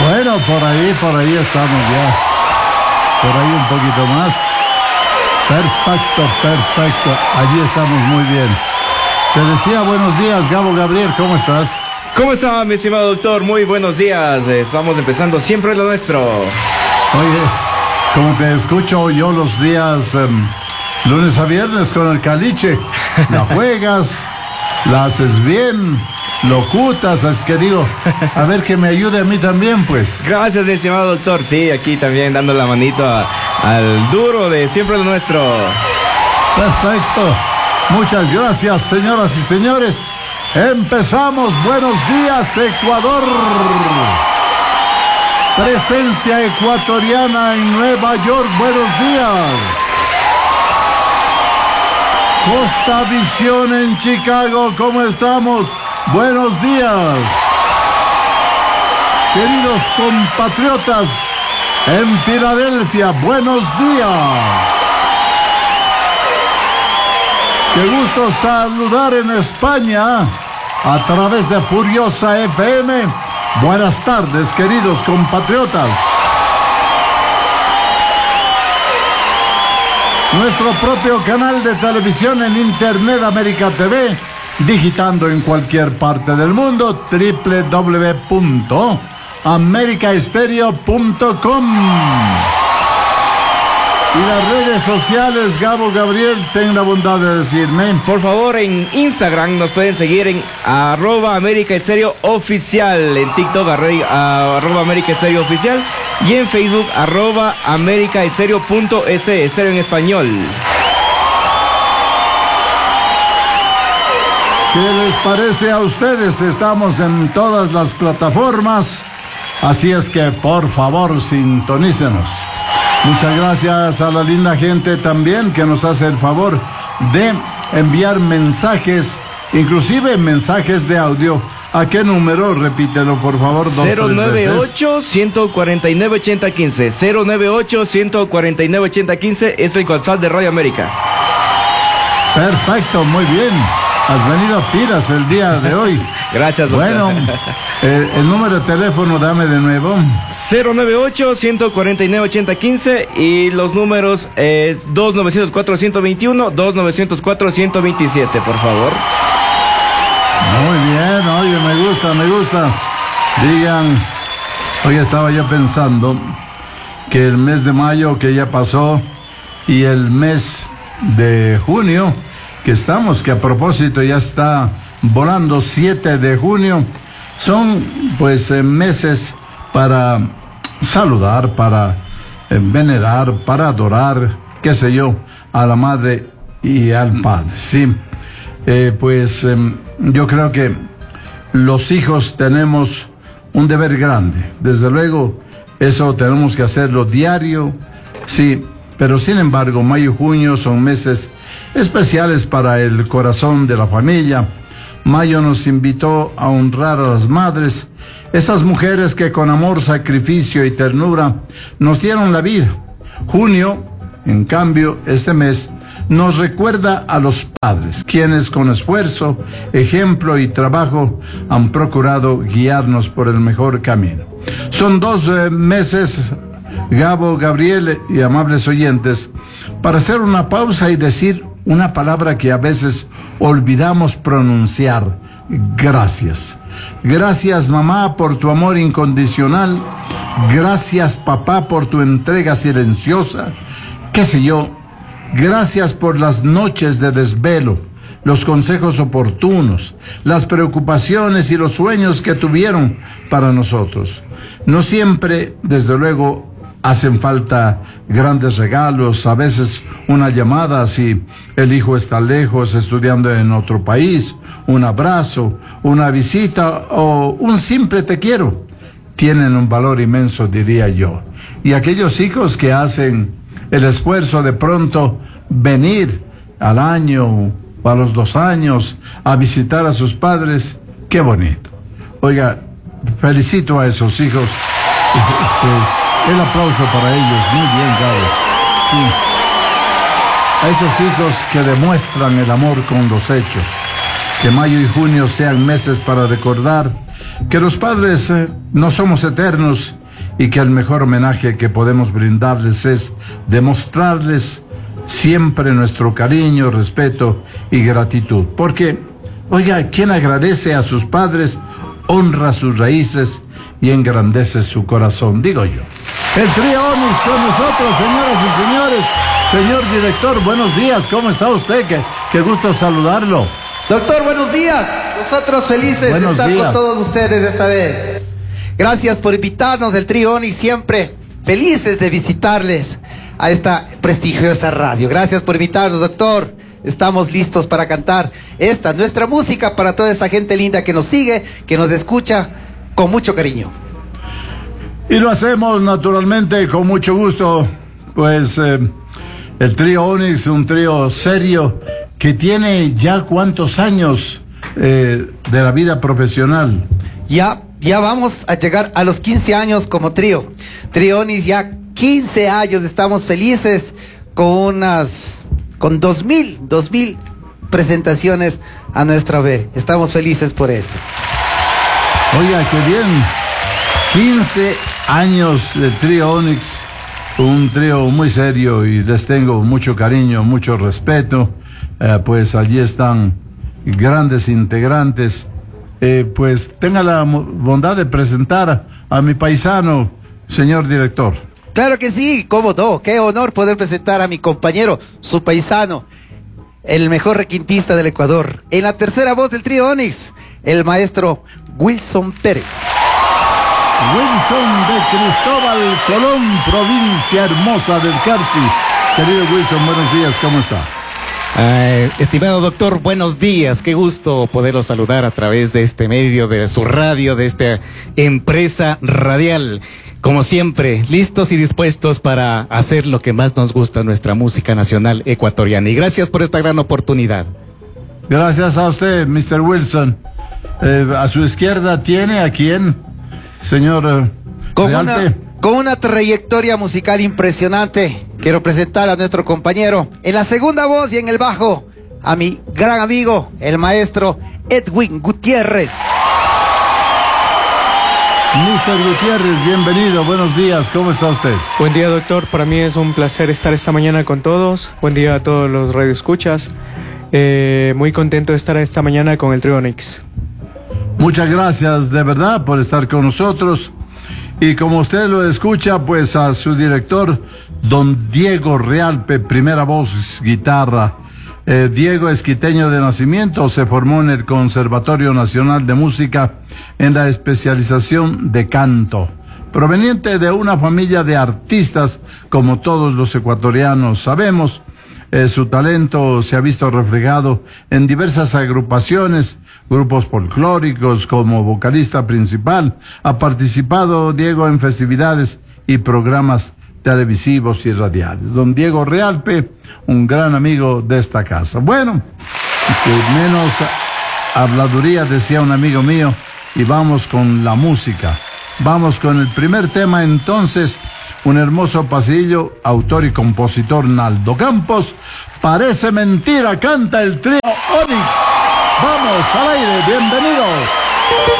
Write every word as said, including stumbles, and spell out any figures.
Bueno, por ahí, por ahí estamos ya. Por ahí un poquito más. Perfecto, perfecto. Allí estamos muy bien. Te decía buenos días, Gabo Gabriel, ¿cómo estás? ¿Cómo está, mi estimado doctor? Muy buenos días. Estamos empezando siempre lo nuestro. Oye, como te escucho yo los días um, lunes a viernes con el caliche, la juegas, la haces bien, locutas, es que digo, a ver que me ayude a mí también, pues. Gracias, mi estimado doctor. Sí, aquí también dando la manito a, al duro de siempre lo nuestro. Perfecto. Muchas gracias, señoras y señores. Empezamos. Buenos días, Ecuador. Presencia ecuatoriana en Nueva York. Buenos días. Costa Visión en Chicago. ¿Cómo estamos? Buenos días. Queridos compatriotas en Filadelfia. Buenos días. Qué gusto saludar en España a través de Furiosa F M. Buenas tardes, queridos compatriotas. Nuestro propio canal de televisión en Internet, América T V, digitando en cualquier parte del mundo, doble u doble u doble u punto america estéreo punto com. Y las redes sociales, Gabo Gabriel, ten la bondad de decirme. Por favor, en Instagram nos pueden seguir en arroba América Estéreo Oficial, en TikTok arroba, arroba América Estéreo Oficial y en Facebook arroba América Estéreo punto es, estéreo en español. ¿Qué les parece a ustedes? Estamos en todas las plataformas, así es que por favor sintonícenos. Muchas gracias a la linda gente también que nos hace el favor de enviar mensajes, inclusive mensajes de audio. ¿A qué número? Repítelo, por favor. cero nueve ocho, uno cuatro nueve, ocho cero uno cinco. cero nueve ocho, uno cuatro nueve, ocho cero uno cinco es el WhatsApp de Radio América. Perfecto, muy bien. Has venido a pilas el día de hoy. Gracias, doctor. Bueno, eh, el número de teléfono, dame de nuevo. cero nueve ocho, uno cuatro nueve, ocho cero uno cinco y los números eh, dos nueve cero cuatro, uno dos uno, dos nueve cero cuatro, uno dos siete, por favor. Muy bien, oye, me gusta, me gusta. Digan, hoy estaba yo pensando que el mes de mayo que ya pasó y el mes de junio que estamos, que a propósito ya está volando, siete de junio, son pues eh, meses para saludar, para eh, venerar, para adorar, qué sé yo, a la madre y al padre, sí. Eh, pues eh, yo creo que los hijos tenemos un deber grande, desde luego eso tenemos que hacerlo diario, sí, pero sin embargo mayo y junio son meses especiales para el corazón de la familia. Mayo nos invitó a honrar a las madres, esas mujeres que con amor, sacrificio y ternura nos dieron la vida. Junio, en cambio, este mes, nos recuerda a los padres, quienes con esfuerzo, ejemplo y trabajo han procurado guiarnos por el mejor camino. Son dos eh, meses, Gabo, Gabriel y amables oyentes, para hacer una pausa y decir una palabra que a veces olvidamos pronunciar: gracias. Gracias, mamá, por tu amor incondicional. Gracias, papá, por tu entrega silenciosa. Qué sé yo. Gracias por las noches de desvelo, los consejos oportunos, las preocupaciones y los sueños que tuvieron para nosotros. No siempre, desde luego, hacen falta grandes regalos, a veces una llamada si el hijo está lejos estudiando en otro país, un abrazo, una visita o un simple te quiero. Tienen un valor inmenso, diría yo. Y aquellos hijos que hacen el esfuerzo de pronto venir al año o a los dos años a visitar a sus padres, qué bonito. Oiga, felicito a esos hijos. El aplauso para ellos, muy bien dado. Sí. A esos hijos que demuestran el amor con los hechos. Que mayo y junio sean meses para recordar que los padres eh, no somos eternos y que el mejor homenaje que podemos brindarles es demostrarles siempre nuestro cariño, respeto y gratitud. Porque, oiga, quien agradece a sus padres, honra sus raíces y engrandece su corazón, digo yo. El trío Onix con nosotros, señoras y señores. Señor director, buenos días, ¿cómo está usted? Qué, qué gusto saludarlo. Doctor, buenos días. Nosotros felices Buenos de estar días. con todos ustedes esta vez. Gracias por invitarnos, el trío Onix, siempre felices de visitarles a esta prestigiosa radio. Gracias por invitarnos, doctor. Estamos listos para cantar esta, nuestra música, para toda esa gente linda que nos sigue, que nos escucha con mucho cariño. Y lo hacemos naturalmente con mucho gusto, pues eh, el trío Onix, un trío serio que tiene ya cuántos años eh, de la vida profesional. Ya, ya vamos a llegar a los quince años como trío. Trío Onix, ya quince años, estamos felices con unas, con dos mil, dos mil presentaciones a nuestra haber. Estamos felices por eso. Oiga, qué bien. quince años de trío Onix, un trío muy serio y les tengo mucho cariño, mucho respeto. Eh, pues allí están grandes integrantes. Eh, pues tenga la bondad de presentar a, a mi paisano, señor director. Claro que sí, cómo no, qué honor poder presentar a mi compañero, su paisano, el mejor requintista del Ecuador. En la tercera voz del trío Onix, el maestro Wilson Pérez. Wilson de Cristóbal Colón, provincia hermosa del Carchi. Querido Wilson, buenos días, ¿cómo está? Eh, estimado doctor, buenos días, qué gusto poderlo saludar a través de este medio, de su radio, de esta empresa radial. Como siempre, listos y dispuestos para hacer lo que más nos gusta, nuestra música nacional ecuatoriana. Y gracias por esta gran oportunidad. Gracias a usted, mister Wilson. Eh, a su izquierda tiene a quién, señor eh, Con una, Realpe. con una trayectoria musical impresionante, quiero presentar a nuestro compañero en la segunda voz y en el bajo, a mi gran amigo, el maestro Edwin Gutiérrez. mister Gutiérrez, bienvenido, buenos días, ¿cómo está usted? Buen día, doctor. Para mí es un placer estar esta mañana con todos. Buen día a todos los radioescuchas. Eh, muy contento de estar esta mañana con el trío Onix. Muchas gracias de verdad por estar con nosotros. Y como usted lo escucha, pues a su director, don Diego Realpe, primera voz, guitarra. Eh, Diego es quiteño de nacimiento, se formó en el Conservatorio Nacional de Música en la especialización de canto. Proveniente de una familia de artistas, como todos los ecuatorianos sabemos, eh, su talento se ha visto reflejado en diversas agrupaciones, grupos folclóricos como vocalista principal. Ha participado Diego en festividades y programas televisivos y radiales. Don Diego Realpe, un gran amigo de esta casa. Bueno, que menos habladuría, decía un amigo mío, y vamos con la música. Vamos con el primer tema entonces, un hermoso pasillo, autor y compositor Naldo Campos. Parece mentira, canta el trío Onix. Vamos al aire, bienvenidos.